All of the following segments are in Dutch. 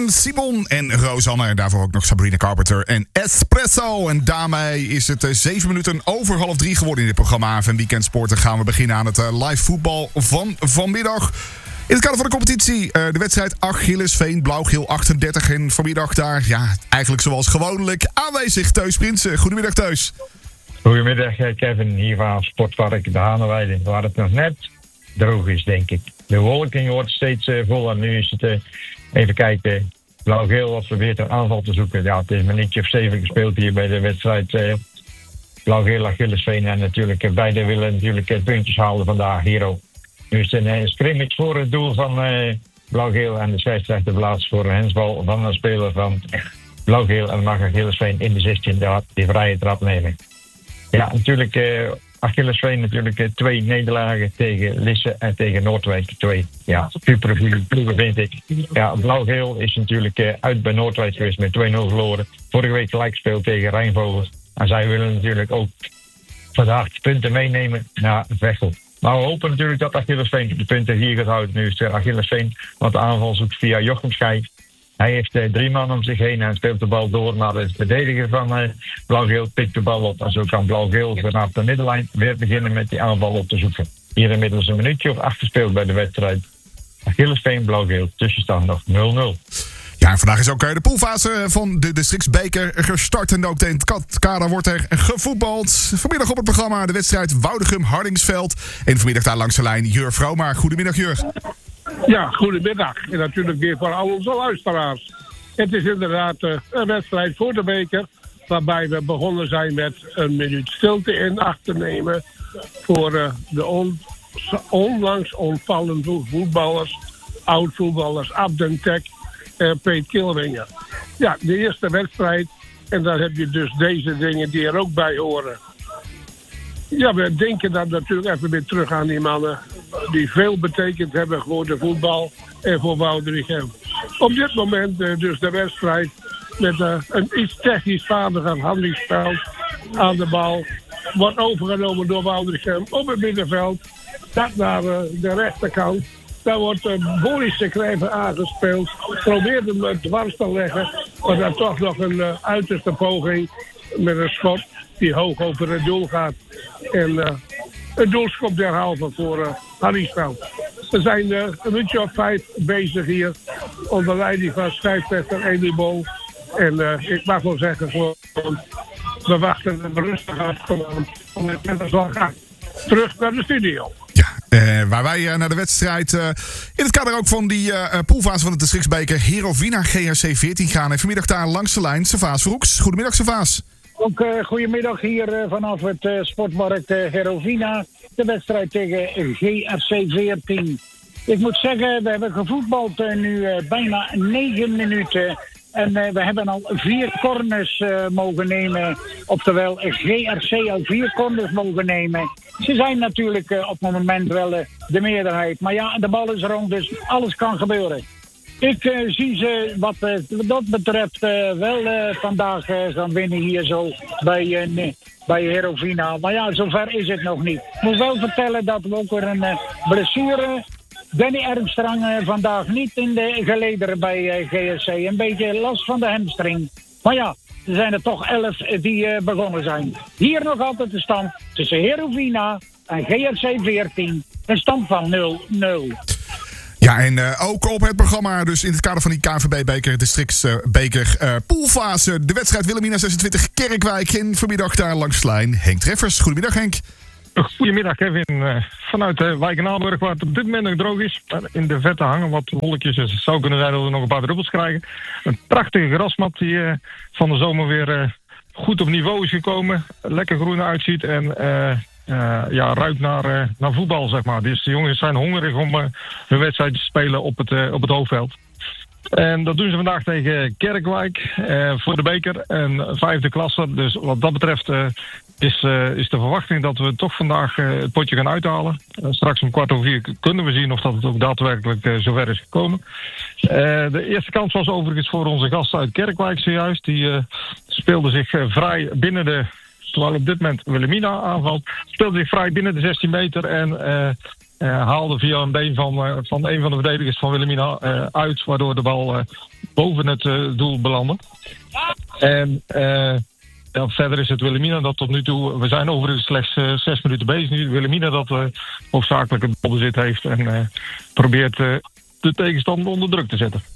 Kevin, Simon en Rosanne. En daarvoor ook nog Sabrina Carpenter en Espresso. En daarmee is het 7 minuten over 2:30 geworden in dit programma AFM Weekend Sport. En gaan we beginnen aan het live voetbal van vanmiddag. In het kader van de competitie, de wedstrijd Achillesveen, Blauw-Geel 38. En vanmiddag daar, eigenlijk zoals gewoonlijk, aanwezig Teus Prinsen. Goedemiddag Teus. Goedemiddag Kevin, hier van Sportpark de Haneweide, waar het nog net droog is, denk ik. De wolking wordt steeds voller. Nu is het, even kijken, Blauw-Geel wat probeert een aanval te zoeken. Ja, het is een minuutje of 7 gespeeld hier bij de wedstrijd Blauw-Geel Achillesveen. En natuurlijk, beide willen natuurlijk puntjes halen vandaag hier. Nu is het een scrimmage voor het doel van Blauw-Geel. En de scheidsrechter plaats voor een hensbal van een speler van Blauw-Geel. En mag Achillesveen in de 16 die vrije trap nemen. Ja, natuurlijk Achillesveen natuurlijk 2 nederlagen tegen Lisse en tegen Noordwijk 2. Ja, super ploegen vind ik. Ja, Blauw-Geel is natuurlijk uit bij Noordwijk geweest met 2-0 verloren. Vorige week gelijk gespeeld tegen Rijnvogels. En zij willen natuurlijk ook vandaag de punten meenemen naar Veghel. Maar we hopen natuurlijk dat Achillesveen de punten hier gaat houden. Nu is het Achillesveen wat de aanval zoekt via Jochem Schij. Hij heeft 3 man om zich heen en speelt de bal door naar de verdediger van Blauw-Geel. Pikt de bal op en zo kan Blauw-Geel vanaf de middenlijn weer beginnen met die aanval op te zoeken. Hier inmiddels een minuutje of 8 gespeeld bij de wedstrijd. Achillesveen, Blauw-Geel, tussenstand nog 0-0. Ja, en vandaag is ook de poolfase van de districtsbeker gestart. En ook in het kader wordt er gevoetbald. Vanmiddag op het programma de wedstrijd Woudegem-Hardingsveld. En vanmiddag daar langs de lijn Jur Vroma. Goedemiddag Jur. Ja, goedemiddag. En natuurlijk weer voor al onze luisteraars. Het is inderdaad een wedstrijd voor de beker. Waarbij we begonnen zijn met een minuut stilte in acht te nemen. Voor de onlangs ontvallende voetballers. Oud-voetballers Abden Tek en Peet Kilwinger. Ja, de eerste wedstrijd. En dan heb je dus deze dingen die er ook bij horen. Ja, we denken dan natuurlijk even weer terug aan die mannen die veel betekend hebben voor de voetbal en voor Woudrichem. Op dit moment dus de wedstrijd met een iets technisch vaardiger handelingsspel aan de bal. Wordt overgenomen door Woudrichem op het middenveld. Dat naar de rechterkant. Daar wordt Boris de Krijver aangespeeld. Probeert hem dwars te leggen. Maar dan toch nog een uiterste poging met een schot die hoog over het doel gaat. En een doelschop derhalve voor Harriesveld. We zijn een minuutje of 5 bezig hier. Onder leiding van scheidsrechter Elie Bol. En ik mag wel zeggen, gewoon, we wachten hem rustig af. Om het net als wel gaan. Terug naar de studio. Ja, waar wij naar de wedstrijd in het kader ook van die poolfase van de districtsbeker Herovina GRC 14 gaan. En vanmiddag daar langs de lijn Servaas Verhoeks. Goedemiddag Servaas. Ook goedemiddag hier vanaf het Sportmarkt Herovina. De wedstrijd tegen GRC 14. Ik moet zeggen, we hebben gevoetbald nu bijna 9 minuten. En we hebben al 4 corners mogen nemen. Oftewel GRC al 4 corners mogen nemen. Ze zijn natuurlijk op het moment wel de meerderheid. Maar ja, de bal is rond, dus alles kan gebeuren. Ik zie ze wat dat betreft wel vandaag gaan winnen hier zo bij Herovina. Maar ja, zover is het nog niet. Ik moet wel vertellen dat we ook weer een blessure... Danny Ermstrang vandaag niet in de gelederen bij GSC. Een beetje last van de hamstring. Maar ja, er zijn er toch 11 die begonnen zijn. Hier nog altijd de stand tussen Herovina en GSC 14. Een stand van 0-0. Ja, en ook op het programma, dus in het kader van die KNVB-beker, districtsbeker poolfase. De wedstrijd Wilhelmina 26 Kerkwijk. En vanmiddag daar langs de lijn Henk Treffers. Goedemiddag Henk. Goedemiddag Kevin, vanuit Wijk en Aalborg waar het op dit moment nog droog is. In de vette hangen wat wolkjes, dus het zou kunnen zijn dat we nog een paar druppels krijgen. Een prachtige grasmat die van de zomer weer goed op niveau is gekomen. Lekker groen uitziet en ruikt naar voetbal zeg maar. Dus de jongens zijn hongerig om hun wedstrijd te spelen op het hoofdveld. En dat doen ze vandaag tegen Kerkwijk voor de beker en 5e klasse. Dus wat dat betreft is de verwachting dat we toch vandaag het potje gaan uithalen. Straks om 3:15 kunnen we zien of dat het ook daadwerkelijk zover is gekomen. De eerste kans was overigens voor onze gasten uit Kerkwijk zojuist. Die speelden zich vrij binnen de... Terwijl op dit moment Wilhelmina aanvalt. Speelde zich vrij binnen de 16 meter en haalde via een been van een van de verdedigers van Wilhelmina uit, waardoor de bal boven het doel belandde. En verder is het Wilhelmina dat tot nu toe... We zijn overigens slechts 6 minuten bezig nu. Wilhelmina dat hoofdzakelijk het balbezit heeft en probeert de tegenstander onder druk te zetten.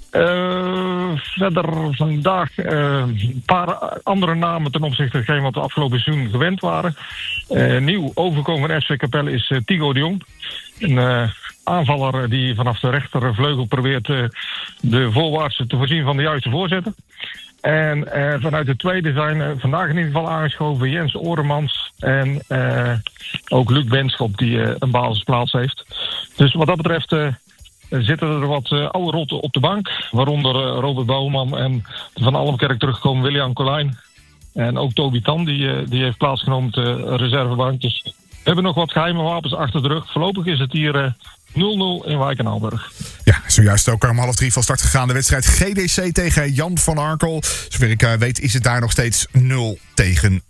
Verder vandaag een paar andere namen ten opzichte van hetgeen wat de afgelopen seizoen gewend waren. Nieuw overkomen van SV Capelle is Tigo de Jong. Een aanvaller die vanaf de rechtervleugel probeert de voorwaartse te voorzien van de juiste voorzetten. En vanuit de tweede zijn vandaag in ieder geval aangeschoven Jens Oremans en ook Luc Benschop die een basisplaats heeft. Dus wat dat betreft zitten er wat oude rotten op de bank. Waaronder Robert Bouwman en van Almkerk teruggekomen William Colijn. En ook Toby Tan die heeft plaatsgenomen op de reservebank. Dus we hebben nog wat geheime wapens achter de rug. Voorlopig is het hier 0-0 in Wijk en Aalburg. Ja, zojuist ook om 2:30 van start gegaan. De wedstrijd GDC tegen Jan van Arkel. Zover ik weet is het daar nog steeds 0-0.